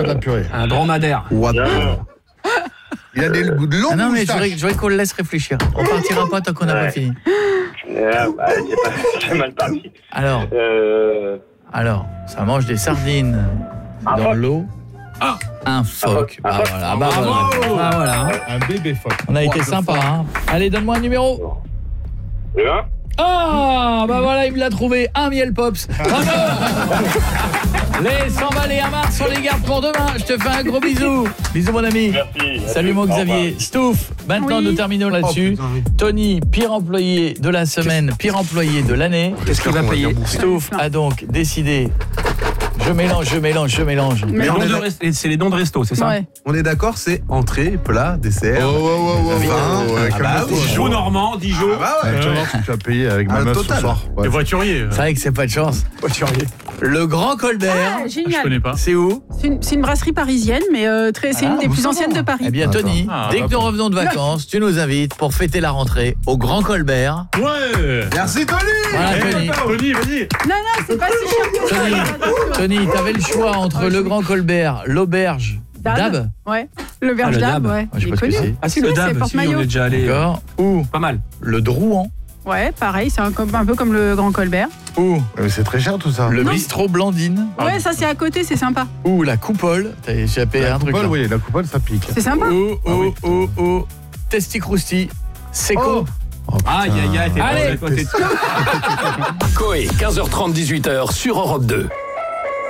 de la purée. Un dromadaire. What? Il a des longues non, mais je moustaches. voudrais qu'on le laisse réfléchir. On partira pas tant qu'on n'a pas fini. C'est mal parti. Alors, ça mange des sardines dans l'eau. Un phoque. Bah voilà. Un bébé phoque. On a été sympa, hein. Allez, donne-moi un numéro. Le 1. Ah, bah voilà, il me l'a trouvé. Un miel pops. Bravo. Les 100 balles et un mars, on les garde pour demain. Je te fais un gros bisou. Bisous, mon ami. Merci. Salut, mon Xavier. Stouff, maintenant nous terminons là-dessus. Tony, pire employé de la semaine, pire employé de l'année. Qu'est-ce qu'il va payer? Stouff a donc décidé. Je mélange. C'est les dons de resto, c'est ça? Ouais. On est d'accord, c'est entrée, plat, dessert. Dijon normand, Dijon. Tu as payé avec ma meuf ce soir. Le voiturier. C'est vrai que c'est pas de chance. Le Grand Colbert. Génial. Je connais pas. C'est où? C'est une brasserie parisienne, mais c'est une des plus anciennes de Paris. Eh bien, Tony, dès que nous revenons de vacances, tu nous invites pour fêter la rentrée au Grand Colbert. Ouais. Merci Tony. Voilà, Tony. Tony, vas-y. Non, c'est pas si cher que ça. Tony, t'avais le choix entre le Grand Colbert, l'auberge Dab. Ouais. L'auberge Dab, ouais. Je sais pas ce que c'est. Ah si, le Dab, si, on est déjà allé. D'accord. Ou pas mal. Le Drouan. Ouais, pareil, c'est un peu comme le Grand Colbert. Ou mais c'est très cher tout ça. Le bistrot Blandine. Ouais, ça c'est à côté, c'est sympa. Ou la Coupole. T'as échappé à un truc. Oui, la coupole, ça pique. C'est sympa. Ou Testi Crousti. Seco. Aïe, Allez. t'es Coé, 15h30, 18h sur Europe 2.